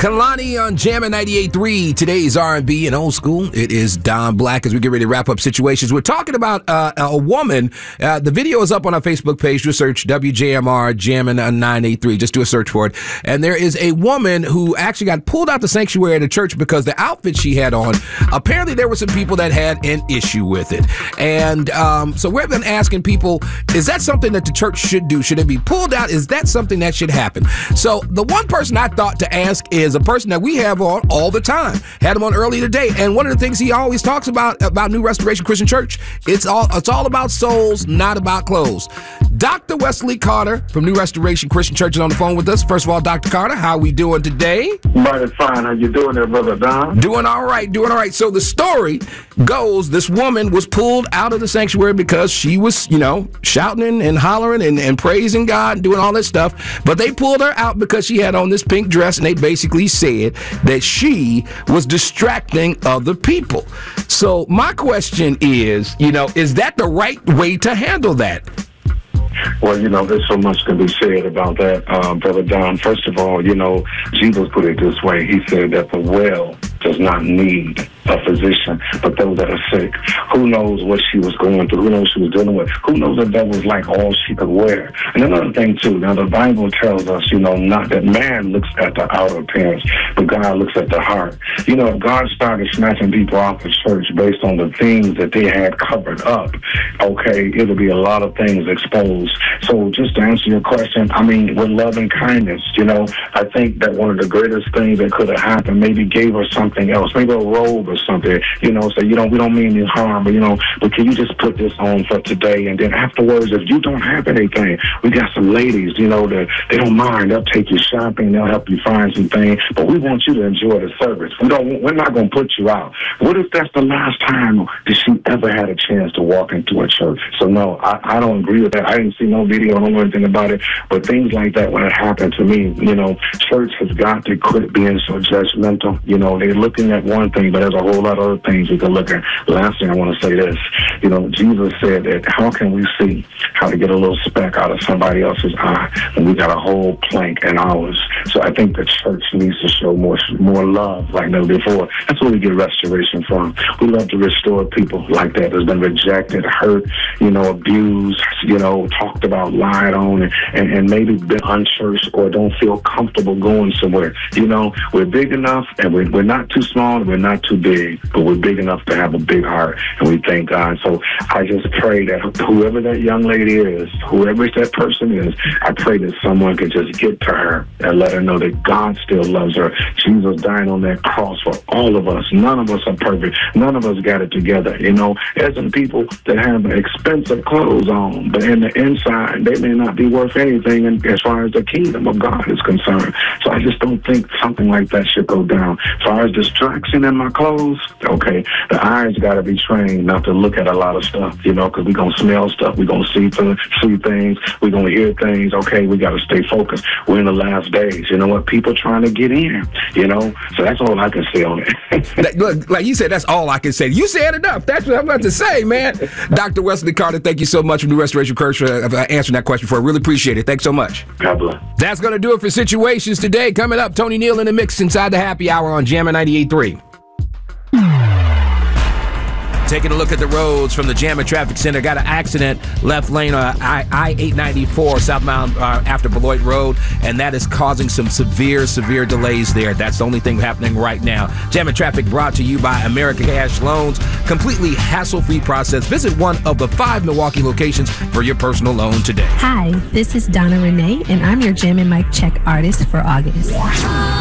Kalani on Jammin' 98.3. Today's R&B and old school. It is Don Black as we get ready to wrap up situations. We're talking about a woman. The video is up on our Facebook page. Just search WJMR Jammin' 983. Just do a search for it. And there is a woman who actually got pulled out the sanctuary at a church because the outfit she had on, apparently there were some people that had an issue with it. And so we've been asking people, is that something that the church should do? Should it be pulled out? Is that something that should happen? So the one person I thought to ask is a person that we have on all the time. Had him on earlier today, and one of the things he always talks about New Restoration Christian Church, it's all about souls, not about clothes. Dr. Wesley Carter from New Restoration Christian Church is on the phone with us. First of all, Dr. Carter, how are we doing today? Mighty fine. How you doing there, Brother Don? Doing all right, doing all right. So the story goes, this woman was pulled out of the sanctuary because she was, shouting and hollering and praising God and doing all that stuff. But they pulled her out because she had on this pink dress, and they basically said that she was distracting other people. So my question is, is that the right way to handle that? Well, there's so much to be said about that, Brother Don. First of all, Jesus put it this way. He said that the well does not need a physician, but those that are sick. Who knows what she was going through? Who knows what she was dealing with? Who knows if that was like all she could wear? And another thing, too, now the Bible tells us, not that man looks at the outer appearance, but God looks at the heart. If God started snatching people off the church based on the things that they had covered up, okay, it'll be a lot of things exposed. So just to answer your question, with love and kindness, I think that one of the greatest things that could have happened, maybe gave her something else, maybe a robe or something, we don't mean any harm, but can you just put this on for today? And then afterwards, if you don't have anything, we got some ladies, that they don't mind. They'll take you shopping. They'll help you find some things, but we want you to enjoy the service. We're not going to put you out. What if that's the last time that she ever had a chance to walk into a church? So no, I don't agree with that. I didn't see no video. I don't know anything about it, but things like that, when it happened to me, church has got to quit being so judgmental. They're looking at one thing, but there's a whole lot of other things we can look at. Last thing I want to say this, Jesus said that how can we see how to get a little speck out of somebody else's eye when we got a whole plank in ours? So I think the church needs to show more love like never before. That's where we get restoration from. We love to restore people like that that's been rejected, hurt, abused, talked about, lied on, and maybe been unchurched or don't feel comfortable going somewhere. We're big enough, and we're not too small, and we're not too big, but we're big enough to have a big heart, and we thank God. So I just pray that whoever that young lady is, whoever that person is, I pray that someone could just get to her and let her know that God still loves her. Jesus dying on that cross for all of us. None of us are perfect. None of us got it together. There's some people that have expensive clothes on, but in the inside, they may not be worth anything as far as the kingdom of God is concerned. So I just don't think something like that should go down. As far as distraction in my clothes, okay, the eyes got to be trained not to look at a lot of stuff, because we're going to smell stuff, we're going to see things, we're going to hear things, okay, we got to stay focused. We're in the last days, people trying to get in, so that's all I can say on it. Look, like you said, that's all I can say. You said enough. That's what I'm about to say, man. Dr. Wesley Carter, thank you so much from New Restoration Church for answering that question for it. Really appreciate it. Thanks so much. God bless. That's going to do it for Situations today. Coming up, Tony Neal in the mix inside the happy hour on Jammin' 98.3. Taking a look at the roads from the Jammin' Traffic Center. Got an accident left lane on I-894 southbound after Beloit Road, and that is causing some severe delays there. That's the only thing happening right now. Jammin' Traffic brought to you by American Cash Loans. Completely hassle-free process. Visit one of the 5 Milwaukee locations for your personal loan today. Hi, this is Donna Renee, and I'm your Jammin' Mic Check artist for August.